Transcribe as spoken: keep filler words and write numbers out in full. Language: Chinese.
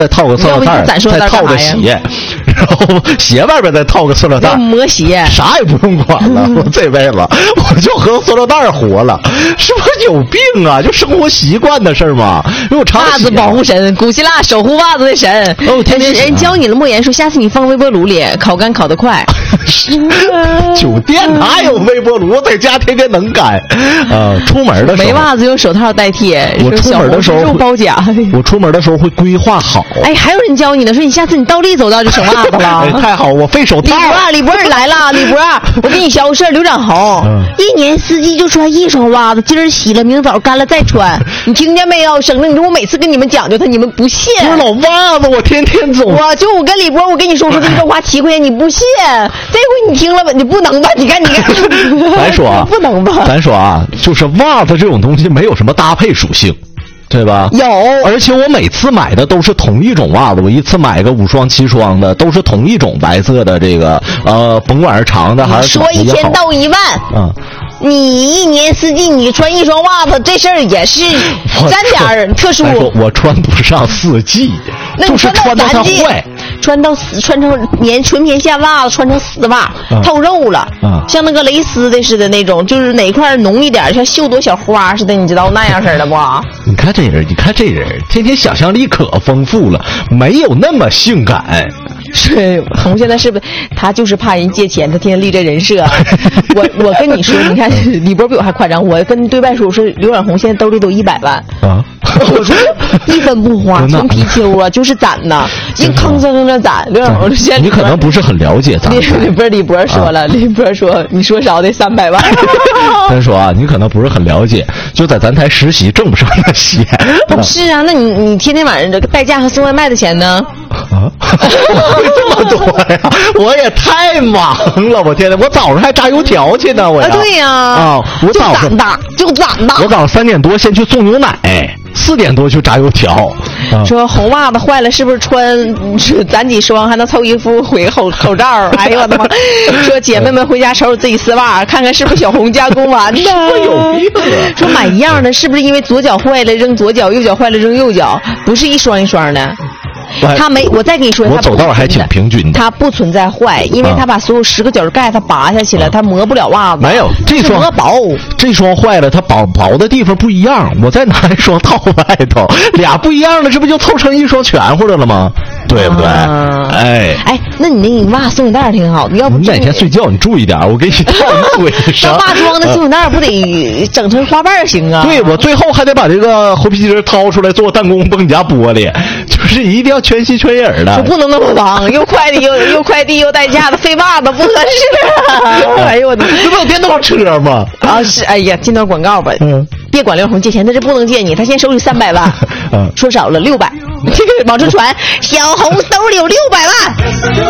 再套个塑料袋，再套个鞋，然后鞋外边再套个塑料袋， 磨鞋， 啥也不用管了。我这辈子我就和塑料袋活了，是不是有病啊？就生活习惯的事儿嘛。因为我常袜子保护神，古希腊守护袜子的神。 哦，天天人教你了，莫言说下次你放微波炉里烤干烤得快。 酒店哪有微波炉？在家天天能干。呃，出门的时候没袜子用手套代替。 我出门的时候肉包夹。 我出门的时候会规划好。 哎，还有人教你呢，说你下次你倒立走道就省袜子了。 哎，太好，我费手套。 李博，李博你来了，李博，我跟你消个事儿，刘长红、嗯、一年四季就穿一双袜子，今儿洗了，明早干了再穿，你听见没有？省得你说我每次跟你们讲究他，你们不信。 不是老袜子，我天天走。 我就我跟李博，我跟你说说这个花七块钱，你不信？这回你听了吧？你不能吧？你看你看。 咱说啊， 不能吧？ 咱说啊，就是袜子这种东西没有什么搭配属性。对吧？ 有， 而且我每次买的都是同一种袜子，我一次买个五双七双的，都是同一种白色的这个，呃，甭管是长的还是短的也好。 说一千到一万，嗯，你一年四季你穿一双袜子，这事儿也是沾点特殊。 我穿不上四季，就是穿到它坏。 穿到死，穿成棉纯棉线袜子，穿成丝袜，嗯、透肉了，嗯、像那个蕾丝的似的那种，就是哪块浓一点，像绣朵小花似的，你知道那样式的不？ 你看这人，你看这人，天天想象力可丰富了，没有那么性感。 是红现在是不是他就是怕人借钱，他天天立这人设。我我跟你说，你看李波比我还夸张，我跟对外说，我说刘远红现在兜里都一百万啊，我说一分不花，纯貔貅啊，就是攒呐，硬吭哧吭攒。刘远红现在你可能不是很了解咱。 不是李波说了，啊、李波说你说少得三百万。 咱说啊，你可能不是很了解，就在咱台实习挣不上那些。 不是啊，那你你天天晚上这个代驾和送外卖的钱呢？ 啊，会这么多呀！我也太忙了，我天哪！我早上还炸油条去呢，我呀。 啊，对呀。 啊，我早上就攒的，就攒的。 我早上三点多先去送牛奶，四点多去炸油条。 啊、说红袜子坏了，是不是穿攒几双还能凑一副回口口罩？哎呦我的妈！说姐妹们回家瞅瞅自己丝袜，看看是不是小红加工完的。 我有病啊！ 说买一样的，是不是因为左脚坏了扔左脚，右脚坏了扔右脚？不是一双一双的。他没，我再跟你说， 我走道还挺平均的。 它不存在坏，因为他把所有十个角盖它拔下去了，它、啊、磨不了袜子。 没有，这双磨薄，这双坏了，它薄薄的地方不一样。我再拿一双套外头，俩不一样的，这不就凑成一双全乎的了吗？对不对？啊、哎哎，那你那个袜松紧带挺好的，要不你哪天睡觉你注意点，我给你套你腿上。 化妆的松紧带不得整成花瓣行啊？ 对，我最后还得把这个猴皮筋掏出来做弹弓崩夹玻璃，就是一定要全心全影的。 我不能那么忙，又快递又又快递又代驾的，费袜子不合适。哎呦我的， 这不有电动车吗？ 啊是，哎呀，进段广告吧。嗯，别管刘红借钱，他是不能借你，他现在手里三百万，嗯，说少了六百，这个往出传，小红兜里有六百万。